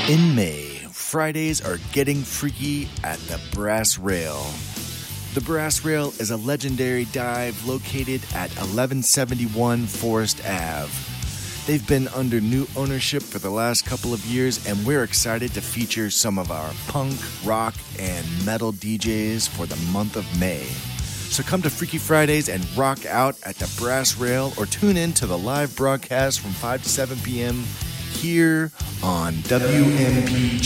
In May, Fridays are getting freaky at the Brass Rail. The Brass Rail is a legendary dive located at 1171 Forest Ave. They've been under new ownership for the last couple of years, and we're excited to feature some of our punk, rock, and metal DJs for the month of May. So come to Freaky Fridays and rock out at the Brass Rail, or tune in to the live broadcast from 5 to 7 p.m. here on WMPG.